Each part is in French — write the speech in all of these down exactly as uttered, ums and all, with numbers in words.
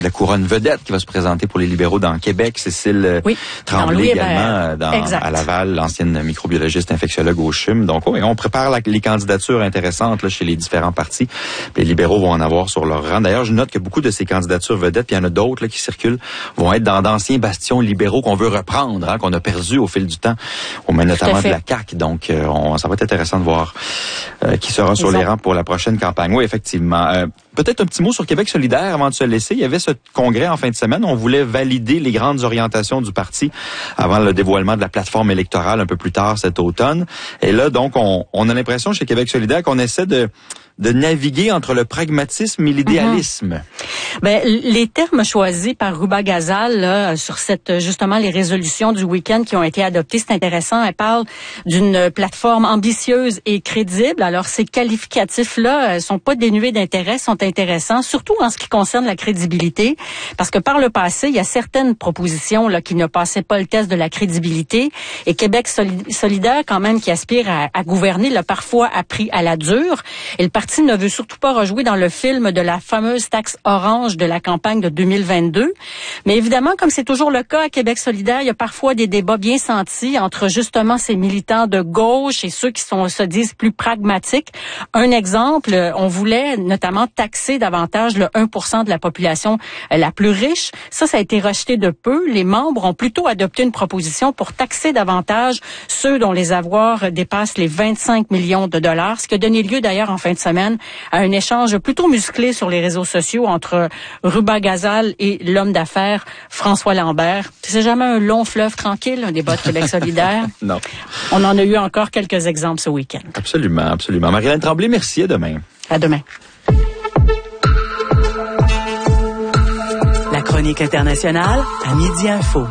la couronne vedette qui va se présenter pour les libéraux dans Québec. Cécile oui, Tremblay également dans, à Laval, l'ancienne microbiologiste infectiologue au C H U M. Donc, oui, on prépare la, les candidatures intéressantes là, chez les différents partis. Les libéraux vont en avoir sur leur rang. D'ailleurs, je note que beaucoup de ces candidatures vedettes, puis il y en a d'autres là, qui circulent, vont être dans d'anciens bastions libéraux qu'on veut reprendre, hein, qu'on a perdus au fil du temps, au moins notamment de la C A Q. Donc, euh, on, ça va être intéressant de voir euh, qui sera sur les rangs pour la prochaine campagne. Oui, effectivement. Euh, peut-être un petit mot sur Québec solidaire avant de se laisser. Il y avait ce congrès en fin de semaine. On voulait valider les grandes orientations du parti avant le dévoilement de la plateforme électorale un peu plus tard cet automne. Et là, donc, on, on a l'impression chez Québec solidaire qu'on essaie de de naviguer entre le pragmatisme et l'idéalisme. Mm-hmm. Ben, les termes choisis par Ruba Gazal là, sur cette justement les résolutions du week-end qui ont été adoptées, c'est intéressant. Elle parle d'une plateforme ambitieuse et crédible. Alors ces qualificatifs-là sont pas dénués d'intérêt, sont intéressants, surtout en ce qui concerne la crédibilité, parce que par le passé, il y a certaines propositions là qui ne passaient pas le test de la crédibilité. Et Québec solidaire, quand même, qui aspire à, à gouverner, l'a parfois appris à la dure. Et le parti ne veut surtout pas rejouer dans le film de la fameuse taxe orange de la campagne de deux mille vingt-deux. Mais évidemment, comme c'est toujours le cas à Québec solidaire, il y a parfois des débats bien sentis entre justement ces militants de gauche et ceux qui sont, se disent plus pragmatiques. Un exemple, on voulait notamment taxer davantage le un pour cent de la population la plus riche. Ça, ça a été rejeté de peu. Les membres ont plutôt adopté une proposition pour taxer davantage ceux dont les avoirs dépassent les vingt-cinq millions de dollars, ce qui a donné lieu d'ailleurs en fin de semaine à un échange plutôt musclé sur les réseaux sociaux entre Ruba Gazal et l'homme d'affaires François Lambert. C'est jamais un long fleuve tranquille, un débat de Québec solidaire. Non. On en a eu encore quelques exemples ce week-end. Absolument, absolument. Marie-Hélène Tremblay, merci. À demain. À demain. La chronique internationale à Midi Info.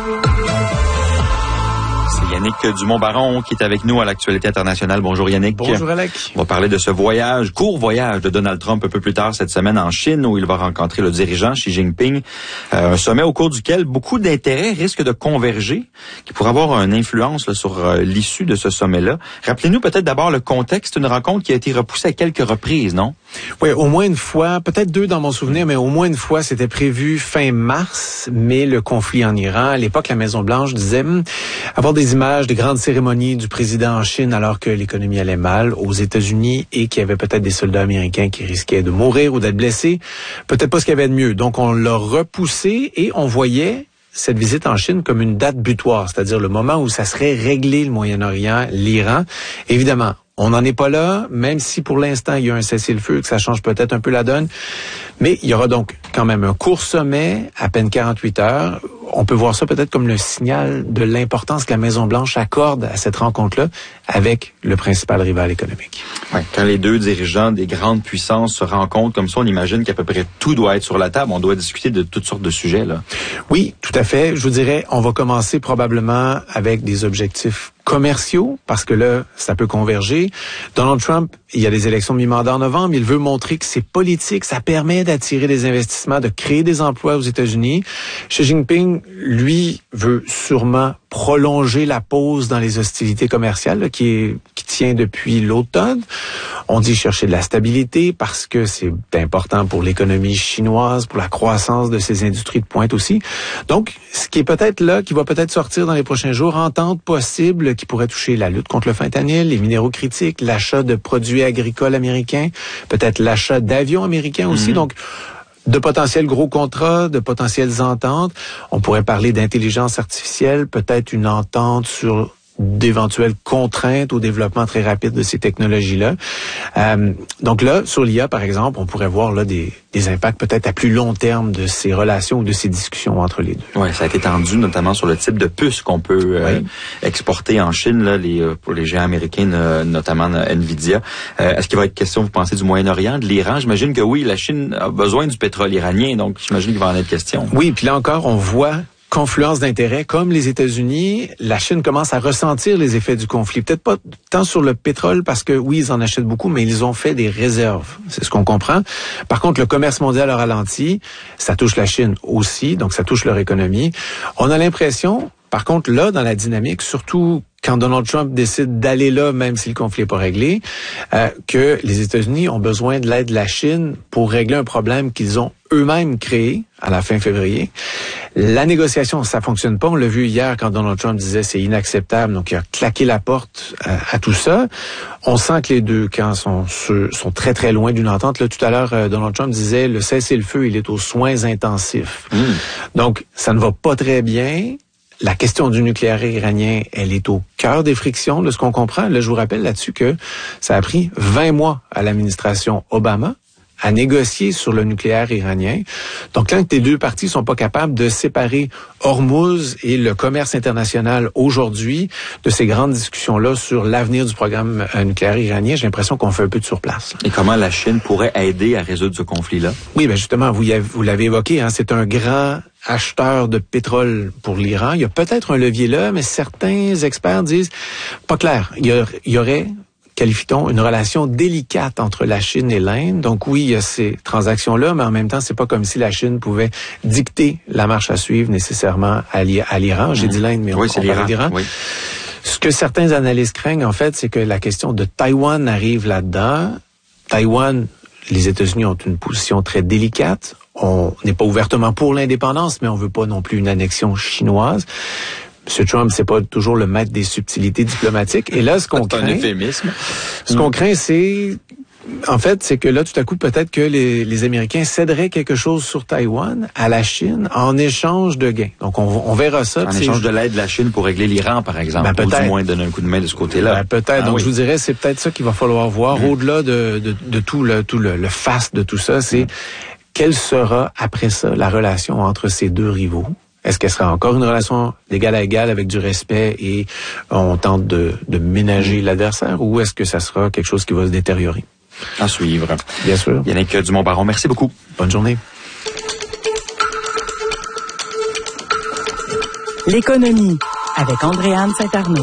Yannick Dumont-Baron qui est avec nous à l'actualité internationale. Bonjour Yannick. Bonjour Alec. On va parler de ce voyage, court voyage de Donald Trump un peu plus tard cette semaine en Chine où il va rencontrer le dirigeant Xi Jinping. Euh, un sommet au cours duquel beaucoup d'intérêts risquent de converger, qui pourrait avoir une influence là, sur euh, l'issue de ce sommet-là. Rappelez-nous peut-être d'abord le contexte, une rencontre qui a été repoussée à quelques reprises, non? Oui, au moins une fois, peut-être deux dans mon souvenir, mais au moins une fois, c'était prévu fin mars, mais le conflit en Iran, à l'époque, la Maison-Blanche disait hm, avoir des images de grandes cérémonies du président en Chine alors que l'économie allait mal aux États-Unis et qu'il y avait peut-être des soldats américains qui risquaient de mourir ou d'être blessés. Peut-être pas ce qu'il y avait de mieux. Donc, on l'a repoussé et on voyait cette visite en Chine comme une date butoir, c'est-à-dire le moment où ça serait réglé le Moyen-Orient, l'Iran. Évidemment, on n'en est pas là, même si pour l'instant, il y a un cessez-le-feu, que ça change peut-être un peu la donne. Mais il y aura donc quand même un court sommet, à peine quarante-huit heures. On peut voir ça peut-être comme le signal de l'importance que la Maison-Blanche accorde à cette rencontre-là avec le principal rival économique. Ouais, quand les deux dirigeants des grandes puissances se rencontrent comme ça, on imagine qu'à peu près tout doit être sur la table. On doit discuter de toutes sortes de sujets, là. Oui, tout à fait. Je vous dirais, on va commencer probablement avec des objectifs commerciaux, parce que là, ça peut converger. Donald Trump, il y a des élections de mi-mandat en novembre, il veut montrer que c'est politique, ça permet d'attirer des investissements, de créer des emplois aux États-Unis. Xi Jinping, lui, veut sûrement prolonger la pause dans les hostilités commerciales là, qui, est, qui tient depuis l'automne. On dit chercher de la stabilité parce que c'est important pour l'économie chinoise, pour la croissance de ces industries de pointe aussi. Donc, ce qui est peut-être là, qui va peut-être sortir dans les prochains jours, entente possible qui pourrait toucher la lutte contre le fentanyl, les minéraux critiques, l'achat de produits agricoles américains, peut-être l'achat d'avions américains aussi. Mm-hmm. Donc, de potentiels gros contrats, de potentielles ententes. On pourrait parler d'intelligence artificielle, peut-être une entente sur d'éventuelles contraintes au développement très rapide de ces technologies-là. Euh, donc là, sur l'I A, par exemple, on pourrait voir là des, des impacts peut-être à plus long terme de ces relations ou de ces discussions entre les deux. Oui, ça a été tendu notamment sur le type de puces qu'on peut euh, oui. exporter en Chine, là, les, pour les géants américains, euh, notamment Nvidia. Euh, est-ce qu'il va être question, vous pensez, du Moyen-Orient, de l'Iran? J'imagine que oui, la Chine a besoin du pétrole iranien, donc j'imagine qu'il va en être question. Oui, puis là encore, on voit confluence d'intérêts, comme les États-Unis, la Chine commence à ressentir les effets du conflit. Peut-être pas tant sur le pétrole, parce que oui, ils en achètent beaucoup, mais ils ont fait des réserves. C'est ce qu'on comprend. Par contre, le commerce mondial a ralenti. Ça touche la Chine aussi, donc ça touche leur économie. On a l'impression, par contre, là, dans la dynamique, surtout quand Donald Trump décide d'aller là, même si le conflit n'est pas réglé, euh, que les États-Unis ont besoin de l'aide de la Chine pour régler un problème qu'ils ont eux-mêmes créé à la fin février. La négociation, ça fonctionne pas. On l'a vu hier quand Donald Trump disait c'est inacceptable, donc il a claqué la porte à, à tout ça. On sent que les deux camps sont, sont très très loin d'une entente. Là, tout à l'heure, euh, Donald Trump disait le cessez-le-feu, il est aux soins intensifs. Mmh. Donc, ça ne va pas très bien. La question du nucléaire iranien, elle est au cœur des frictions, de ce qu'on comprend. Là, je vous rappelle là-dessus que ça a pris vingt mois à l'administration Obama à négocier sur le nucléaire iranien. Donc, quand les deux parties sont pas capables de séparer Hormuz et le commerce international aujourd'hui de ces grandes discussions-là sur l'avenir du programme nucléaire iranien, j'ai l'impression qu'on fait un peu de surplace. Et comment la Chine pourrait aider à résoudre ce conflit-là? Oui, ben justement, vous, y avez, vous l'avez évoqué, hein, c'est un grand acheteur de pétrole pour l'Iran. Il y a peut-être un levier là, mais certains experts disent pas clair. Il y, a, il y aurait qualifie-t-on, une relation délicate entre la Chine et l'Inde. Donc oui, il y a ces transactions-là, mais en même temps, c'est pas comme si la Chine pouvait dicter la marche à suivre nécessairement à l'Iran. J'ai mmh. dit l'Inde, mais on, oui, on parle d'Iran. Oui. Ce que certains analystes craignent, en fait, c'est que la question de Taïwan arrive là-dedans. Taïwan, les États-Unis ont une position très délicate. On n'est pas ouvertement pour l'indépendance, mais on veut pas non plus une annexion chinoise. M. Trump, c'est pas toujours le maître des subtilités diplomatiques. Et là, ce qu'on craint, un euphémisme. Ce qu'on craint, c'est, en fait, c'est que là, tout à coup, peut-être que les, les Américains céderaient quelque chose sur Taïwan à la Chine en échange de gains. Donc, on, on verra ça. En échange de l'aide de la Chine pour régler l'Iran, par exemple, ben, ou du moins donner un coup de main de ce côté-là. Ben, peut-être. Ah, Donc, oui. je vous dirais, c'est peut-être ça qu'il va falloir voir. Mmh. Au-delà de, de, de tout le, tout le, le faste de tout ça, c'est mmh. quelle sera, après ça, la relation entre ces deux rivaux? Est-ce qu'elle sera encore une relation d'égal à égal avec du respect et on tente de, de ménager l'adversaire, ou est-ce que ça sera quelque chose qui va se détériorer? À suivre. Bien sûr. Yannick Dumont-Baron, merci beaucoup. Bonne journée. L'économie avec Andréane Saint-Arnaud.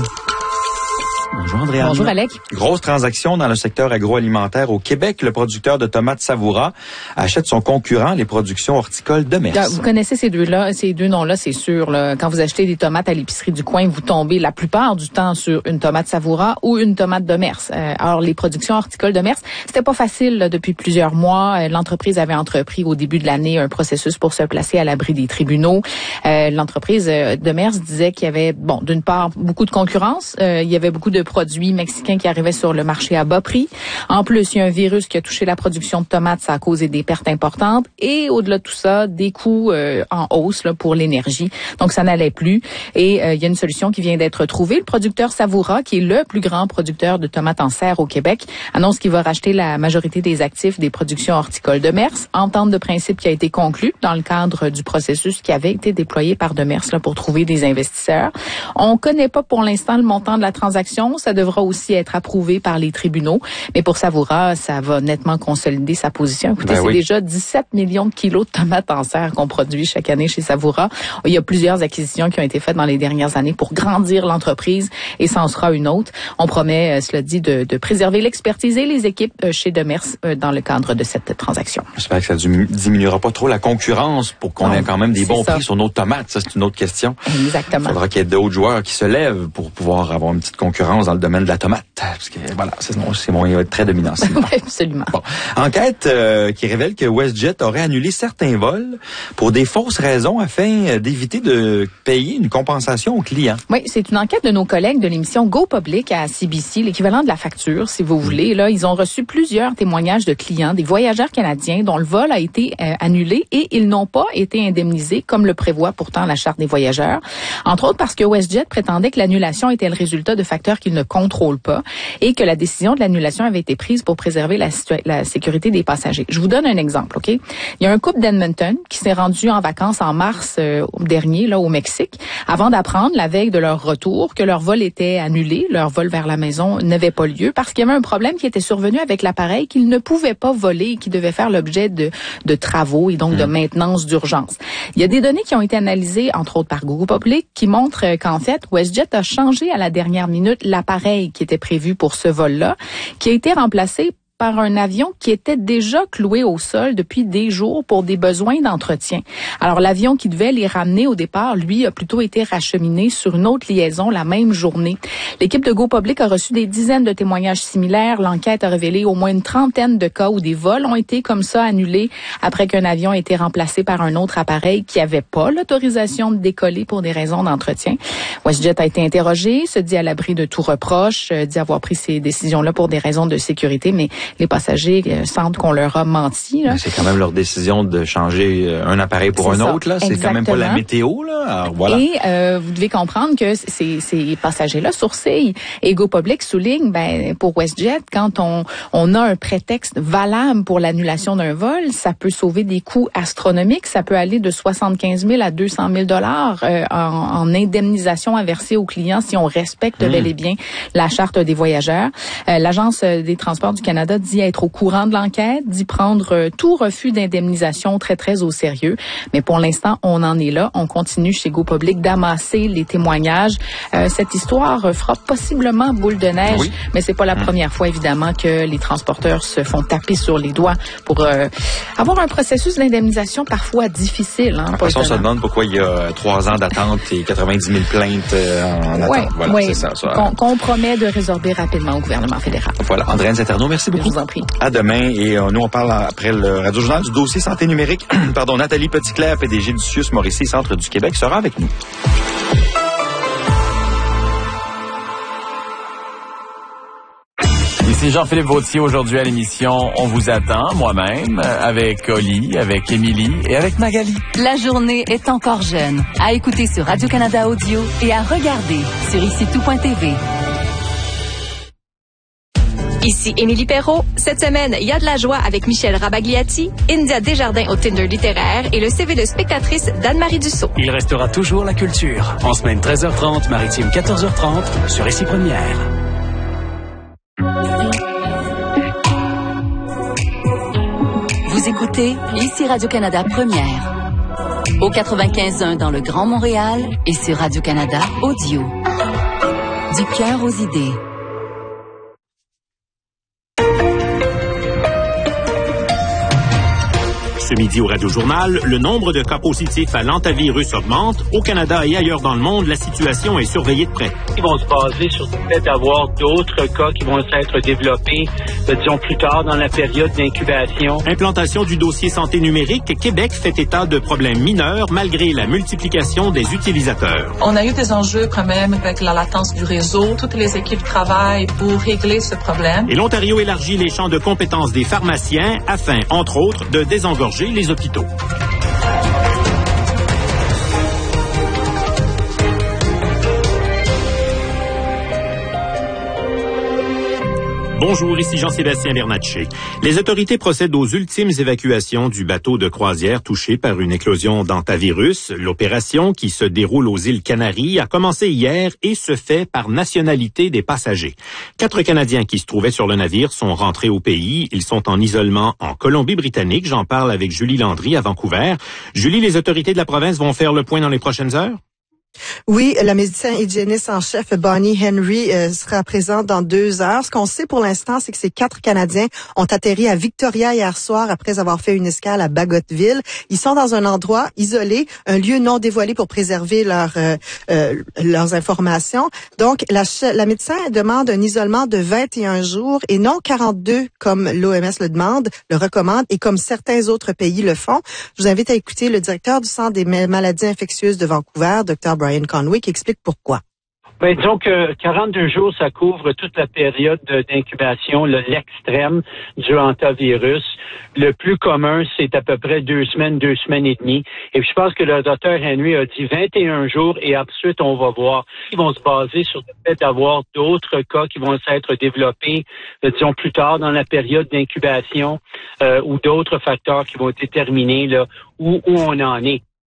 Bonjour Andréane. Bonjour Alec. Grosse transaction dans le secteur agroalimentaire au Québec. Le producteur de tomates Savoura achète son concurrent, les productions horticoles de Mers. Vous connaissez ces deux-là, ces deux noms-là, c'est sûr. Là. Quand vous achetez des tomates à l'épicerie du coin, vous tombez la plupart du temps sur une tomate Savoura ou une tomate de Mers. Euh, alors, les productions horticoles de Mers, c'était pas facile là, depuis plusieurs mois. L'entreprise avait entrepris au début de l'année un processus pour se placer à l'abri des tribunaux. Euh, l'entreprise de Mers disait qu'il y avait, bon, d'une part, beaucoup de concurrence. Euh, il y avait beaucoup de produits mexicains qui arrivaient sur le marché à bas prix. En plus, il y a un virus qui a touché la production de tomates, ça a causé des pertes importantes. Et au-delà de tout ça, des coûts euh, en hausse là, pour l'énergie. Donc, ça n'allait plus. Et euh, il y a une solution qui vient d'être trouvée. Le producteur Savoura, qui est le plus grand producteur de tomates en serre au Québec, annonce qu'il va racheter la majorité des actifs des productions horticoles de Mers. Entente de principe qui a été conclue dans le cadre du processus qui avait été déployé par de Mers là, pour trouver des investisseurs. On ne connaît pas pour l'instant le montant de la transaction. Ça devra aussi être approuvé par les tribunaux. Mais pour Savoura, ça va nettement consolider sa position. Écoutez, ben c'est oui. déjà dix-sept millions de kilos de tomates en serre qu'on produit chaque année chez Savoura. Il y a plusieurs acquisitions qui ont été faites dans les dernières années pour grandir l'entreprise et ça en sera une autre. On promet, cela dit, de, de préserver l'expertise et les équipes chez Demers dans le cadre de cette transaction. J'espère que ça diminuera pas trop la concurrence pour qu'on non, ait quand même des bons ça. prix sur nos tomates. Ça, c'est une autre question. Exactement. Il faudra qu'il y ait d'autres joueurs qui se lèvent pour pouvoir avoir une petite concurrence dans le domaine de la tomate. Parce que voilà, c'est mon, c'est mon il va être très dominant. Oui, absolument. Bon. Enquête euh, qui révèle que WestJet aurait annulé certains vols pour des fausses raisons afin d'éviter de payer une compensation aux clients. Oui, c'est une enquête de nos collègues de l'émission Go Public à C B C, l'équivalent de la facture, si vous voulez. Là, ils ont reçu plusieurs témoignages de clients, des voyageurs canadiens dont le vol a été euh, annulé et ils n'ont pas été indemnisés comme le prévoit pourtant la Charte des voyageurs. Entre autres parce que WestJet prétendait que l'annulation était le résultat de facteurs qu'ils ne contrôlent pas et que la décision de l'annulation avait été prise pour préserver la, la sécurité des passagers. Je vous donne un exemple, OK? Il y a un couple d'Edmonton qui s'est rendu en vacances en mars euh, dernier, là, au Mexique, avant d'apprendre, la veille de leur retour, que leur vol était annulé, leur vol vers la maison n'avait pas lieu parce qu'il y avait un problème qui était survenu avec l'appareil qu'ils ne pouvaient pas voler et qui devait faire l'objet de, de travaux et donc mmh. de maintenance d'urgence. Il y a des données qui ont été analysées, entre autres par Google Public, qui montrent qu'en fait, WestJet a changé à la dernière minute l'appareil qui était prévu pour ce vol-là, qui a été remplacé par un avion qui était déjà cloué au sol depuis des jours pour des besoins d'entretien. Alors, l'avion qui devait les ramener au départ, lui, a plutôt été racheminé sur une autre liaison la même journée. L'équipe de GoPublic a reçu des dizaines de témoignages similaires. L'enquête a révélé au moins une trentaine de cas où des vols ont été comme ça annulés après qu'un avion ait été remplacé par un autre appareil qui n'avait pas l'autorisation de décoller pour des raisons d'entretien. WestJet a été interrogé, se dit à l'abri de tout reproche, euh, dit avoir pris ces décisions-là pour des raisons de sécurité, mais les passagers euh, sentent qu'on leur a menti. Là. Mais c'est quand même leur décision de changer un appareil pour c'est un ça. autre. Là. C'est Exactement. Quand même pas la météo. Là. Alors, voilà. Et euh, vous devez comprendre que ces, ces passagers-là sourcillent. Et GoPublic souligne, ben, pour WestJet, quand on, on a un prétexte valable pour l'annulation d'un vol, ça peut sauver des coûts astronomiques. Ça peut aller de soixante-quinze mille à deux cent mille dollars euh, en, en indemnisation à verser aux clients si on respecte mmh. bel et bien la charte des voyageurs. Euh, L'Agence des transports du Canada dit être au courant de l'enquête, dit prendre euh, tout refus d'indemnisation très, très au sérieux. Mais pour l'instant, on en est là. On continue chez GoPublic d'amasser les témoignages. Euh, cette histoire fera possiblement boule de neige, oui. mais c'est pas la mmh. première fois, évidemment, que les transporteurs se font taper sur les doigts pour euh, avoir un processus d'indemnisation parfois difficile. Hein, de toute façon, on se demande pourquoi il y a trois ans d'attente et quatre-vingt-dix mille plaintes en attente. Oui, voilà, oui. c'est ça. ça. Qu'on, qu'on promet de résorber rapidement au gouvernement fédéral. Voilà. Andréane Saint-Arnaud, merci beaucoup. Je vous en prie. À demain. Et euh, nous, on parle après le Radio-Journal du dossier santé numérique. Pardon, Nathalie Petitclerc, P D G du C I U S Mauricie, Centre du Québec, sera avec nous. Ici Jean-Philippe Vautier, aujourd'hui à l'émission On vous attend, moi-même, avec Oli, avec Émilie et avec Magali. La journée est encore jeune. À écouter sur Radio-Canada Audio et à regarder sur ici tout point t v. Ici Émilie Perrault. Cette semaine, il y a de la joie avec Michel Rabagliati, India Desjardins au Tinder littéraire et le C V de spectatrice d'Anne-Marie Dussault. Il restera toujours la culture. En semaine treize heures trente, maritime quatorze heures trente, sur Ici Première. Vous écoutez Ici Radio-Canada Première. Au quatre-vingt-quinze point un dans le Grand Montréal et sur Radio-Canada Audio. Du cœur aux idées. Ce midi au Radio-Journal, le nombre de cas positifs à l'hantavirus augmente. Au Canada et ailleurs dans le monde, la situation est surveillée de près. Ils vont se baser sur le fait d'avoir d'autres cas qui vont être développés, disons, plus tard dans la période d'incubation. Implantation du dossier santé numérique, Québec fait état de problèmes mineurs malgré la multiplication des utilisateurs. On a eu des enjeux quand même avec la latence du réseau. Toutes les équipes travaillent pour régler ce problème. Et l'Ontario élargit les champs de compétences des pharmaciens afin, entre autres, de désengorger les hôpitaux. Bonjour, ici Jean-Sébastien Bernatchez. Les autorités procèdent aux ultimes évacuations du bateau de croisière touché par une éclosion d'hantavirus. L'opération, qui se déroule aux îles Canaries, a commencé hier et se fait par nationalité des passagers. Quatre Canadiens qui se trouvaient sur le navire sont rentrés au pays. Ils sont en isolement en Colombie-Britannique. J'en parle avec Julie Landry à Vancouver. Julie, les autorités de la province vont faire le point dans les prochaines heures? Oui, la médecin hygiéniste en chef Bonnie Henry euh, sera présente dans deux heures. Ce qu'on sait pour l'instant, c'est que ces quatre Canadiens ont atterri à Victoria hier soir après avoir fait une escale à Bagotville. Ils sont dans un endroit isolé, un lieu non dévoilé pour préserver leur, euh, euh, leurs informations. Donc, la, la médecin demande un isolement de vingt et un jours et non quarante-deux comme l'O M S le demande, le recommande et comme certains autres pays le font. Je vous invite à écouter le directeur du Centre des maladies infectieuses de Vancouver, Dr Brian Conway, qui explique pourquoi. Ben, disons que quarante-deux jours, ça couvre toute la période d'incubation, le, l'extrême du hantavirus. Le plus commun, c'est à peu près deux semaines, deux semaines et demie. Et puis, je pense que le docteur Henry a dit vingt et un jours et ensuite, on va voir. Ils vont se baser sur le fait d'avoir d'autres cas qui vont être développés, disons, plus tard dans la période d'incubation euh, ou d'autres facteurs qui vont déterminer là, où, où on en est.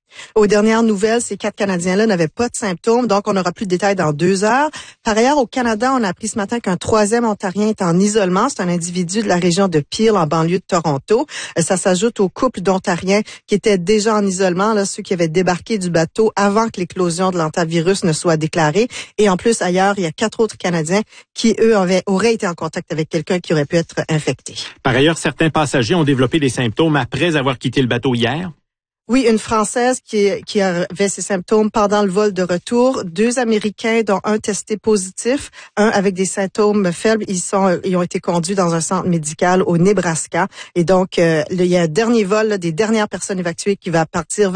Aux dernières nouvelles, ces quatre Canadiens-là n'avaient pas de symptômes, donc on n'aura plus de détails dans deux heures. Par ailleurs, au Canada, on a appris ce matin qu'un troisième Ontarien est en isolement. C'est un individu de la région de Peel, en banlieue de Toronto. Ça s'ajoute au couple d'Ontariens qui étaient déjà en isolement, là, ceux qui avaient débarqué du bateau avant que l'éclosion de l'hantavirus ne soit déclarée. Et en plus, ailleurs, il y a quatre autres Canadiens qui, eux, avaient, auraient été en contact avec quelqu'un qui aurait pu être infecté. Par ailleurs, certains passagers ont développé des symptômes après avoir quitté le bateau hier. Oui, une Française qui, qui avait ses symptômes pendant le vol de retour. Deux Américains, dont un testé positif, un avec des symptômes faibles. Ils sont, ils ont été conduits dans un centre médical au Nebraska. Et donc, euh, il y a un dernier vol là, des dernières personnes évacuées qui va partir